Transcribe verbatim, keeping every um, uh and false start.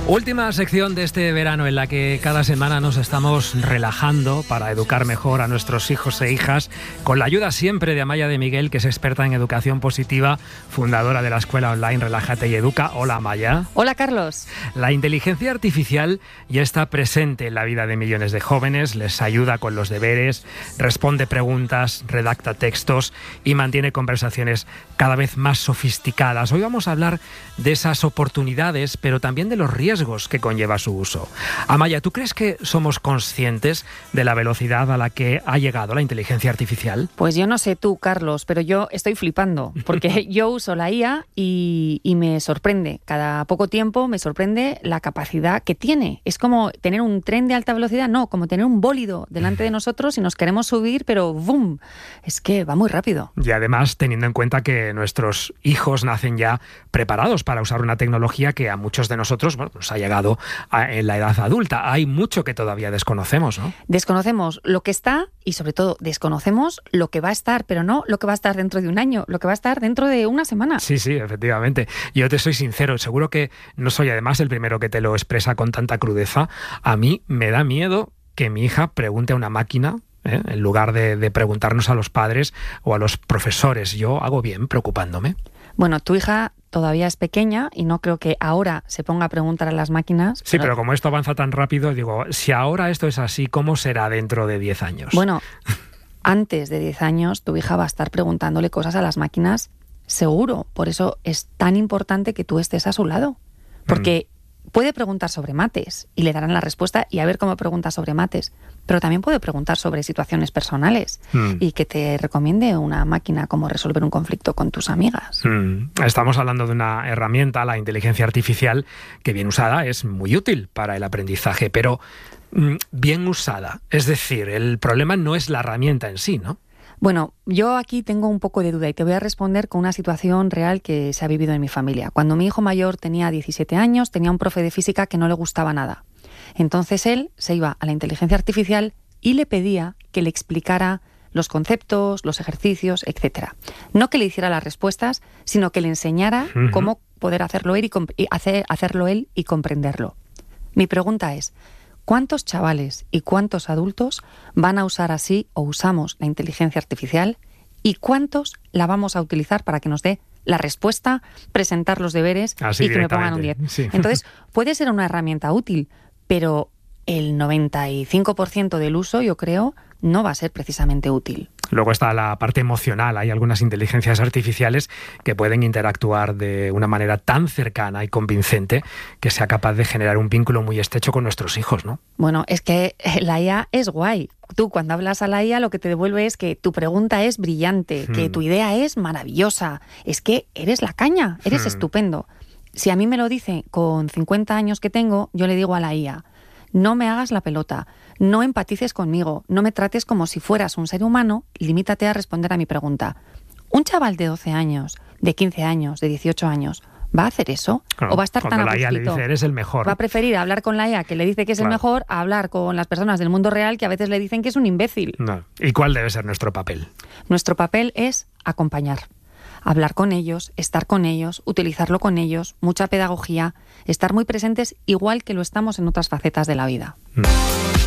Última sección de este verano en la que cada semana nos estamos relajando para educar mejor a nuestros hijos e hijas, con la ayuda siempre de Amaya de Miguel, que es experta en educación positiva, fundadora de la escuela online Relájate y Educa. Hola, Amaya. Hola, Carlos. La inteligencia artificial ya está presente en la vida de millones de jóvenes, les ayuda con los deberes, responde preguntas, redacta textos y mantiene conversaciones cada vez más sofisticadas. Hoy vamos a hablar de esas oportunidades, pero también de los riesgos que conlleva su uso. Amaya, ¿tú crees que somos conscientes de la velocidad a la que ha llegado la inteligencia artificial? Pues yo no sé tú, Carlos, pero yo estoy flipando, porque yo uso la I A y, y me sorprende. Cada poco tiempo me sorprende la capacidad que tiene. Es como tener un tren de alta velocidad, no, como tener un bólido delante de nosotros y nos queremos subir, pero ¡boom! Es que va muy rápido. Y además, teniendo en cuenta que nuestros hijos nacen ya preparados para usar una tecnología que a muchos de nosotros, bueno, nos ha llegado a, en la edad adulta. Hay mucho que todavía desconocemos, ¿no? Desconocemos lo que está y, sobre todo, desconocemos lo que va a estar, pero no lo que va a estar dentro de un año, lo que va a estar dentro de una semana. Sí, sí, efectivamente. Yo te soy sincero, seguro que no soy además el primero que te lo expresa con tanta crudeza. A mí me da miedo que mi hija pregunte a una máquina, ¿eh?, en lugar de, de preguntarnos a los padres o a los profesores. Yo hago bien preocupándome. Bueno, tu hija todavía es pequeña y no creo que ahora se ponga a preguntar a las máquinas. Sí, pero, pero como esto avanza tan rápido, digo, si ahora esto es así, ¿cómo será dentro de diez años? Bueno, antes de diez años tu hija va a estar preguntándole cosas a las máquinas, seguro. Por eso es tan importante que tú estés a su lado. Porque mm. puede preguntar sobre mates y le darán la respuesta y a ver cómo pregunta sobre mates. Pero también puede preguntar sobre situaciones personales mm. y que te recomiende una máquina cómo resolver un conflicto con tus amigas. Mm. Estamos hablando de una herramienta, la inteligencia artificial, que bien usada es muy útil para el aprendizaje, pero mm, bien usada. Es decir, el problema no es la herramienta en sí, ¿no? Bueno, yo aquí tengo un poco de duda y te voy a responder con una situación real que se ha vivido en mi familia. Cuando mi hijo mayor tenía diecisiete años, tenía un profe de física que no le gustaba nada. Entonces él se iba a la inteligencia artificial y le pedía que le explicara los conceptos, los ejercicios, etcétera. No que le hiciera las respuestas, sino que le enseñara uh-huh. cómo poder hacerlo él y, comp- y hacer, hacerlo él y comprenderlo. Mi pregunta es, ¿cuántos chavales y cuántos adultos van a usar así o usamos la inteligencia artificial? ¿Y cuántos la vamos a utilizar para que nos dé la respuesta, presentar los deberes así y que me pongan un diez? Sí. Entonces, puede ser una herramienta útil, pero el noventa y cinco por ciento del uso, yo creo, no va a ser precisamente útil. Luego está la parte emocional. Hay algunas inteligencias artificiales que pueden interactuar de una manera tan cercana y convincente que sea capaz de generar un vínculo muy estrecho con nuestros hijos, ¿no? Bueno, es que la I A es guay. Tú cuando hablas a la I A lo que te devuelve es que tu pregunta es brillante, hmm. que tu idea es maravillosa, es que eres la caña, eres hmm. estupendo. Si a mí me lo dice con cincuenta años que tengo, yo le digo a la I A, no me hagas la pelota, no empatices conmigo, no me trates como si fueras un ser humano, limítate a responder a mi pregunta. ¿Un chaval de doce años, de quince años, de dieciocho años, va a hacer eso? Claro, ¿O va a estar tan la I A le agustito? dice, eres el mejor. Va a preferir hablar con la I A, que le dice que es claro. el mejor, a hablar con las personas del mundo real, que a veces le dicen que es un imbécil. No. ¿Y cuál debe ser nuestro papel? Nuestro papel es acompañar. Hablar con ellos, estar con ellos, utilizarlo con ellos, mucha pedagogía, estar muy presentes igual que lo estamos en otras facetas de la vida. Mm.